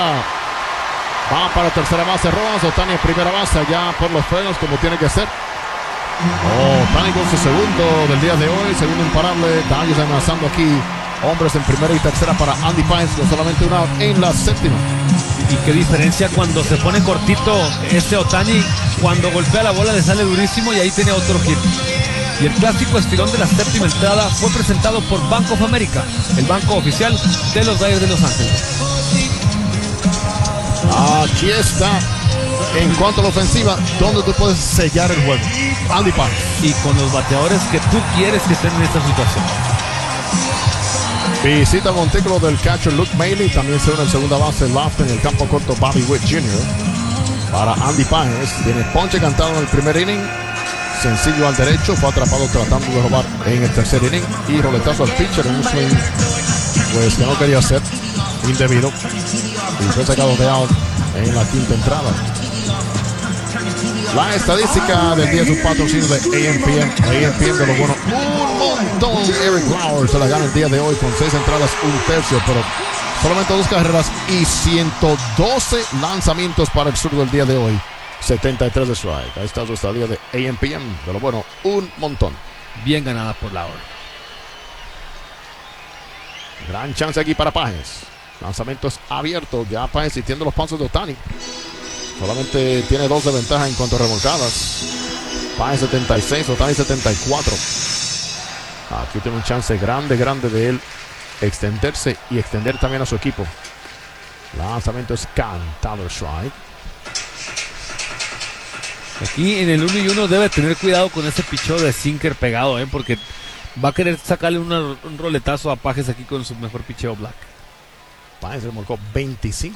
Va para tercera base Rojas, Ohtani primera base allá por los frenos como tiene que ser. Ohtani con su segundo del día de hoy, segundo imparable. Daños amenazando aquí, hombres en primera y tercera para Andy Páez, con solamente una en la séptima. Y qué diferencia cuando se pone cortito este Ohtani, cuando golpea la bola le sale durísimo y ahí tiene otro hit. Y el clásico estirón de la séptima entrada fue presentado por Bank of America, el banco oficial de los Dodgers de Los Ángeles. Aquí está, en cuanto a la ofensiva, donde tú puedes sellar el juego. Andy Páez. Y con los bateadores que tú quieres que estén en esta situación. Visita el montículo del catcher Luke Maile. También se une en segunda base Loft, en el campo corto Bobby Witt Jr. Para Andy Páez. Tiene ponche cantado en el primer inning. Sencillo al derecho. Fue atrapado tratando de robar en el tercer inning. Y roletazo al pitcher en un swing pues que no quería hacer. Indebido. Y fue sacado de out en la quinta entrada. La estadística del día es un patrocinio de AMPM. AMPM de lo bueno. Un montón. Eric Lauer se la gana el día de hoy con 6 entradas, un tercio, pero solamente 2 carreras y 112 lanzamientos para el zurdo el día de hoy. 73 de strike. Ahí está su estadía de AMPM. De lo bueno, un montón. Bien ganada por Lauer. Gran chance aquí para Páez. Lanzamientos abiertos. Ya Páez sintiendo los pasos de Ohtani. Solamente tiene 2 de ventaja en cuanto a remolcadas. Páez 76, Ohtani 74. Aquí tiene un chance grande de él extenderse y extender también a su equipo. Lanzamiento es cantado, strike. Aquí en el 1-1 debe tener cuidado con ese picheo de sinker pegado, porque va a querer sacarle un roletazo a Páez aquí con su mejor picheo Black. Páez remolcó 25.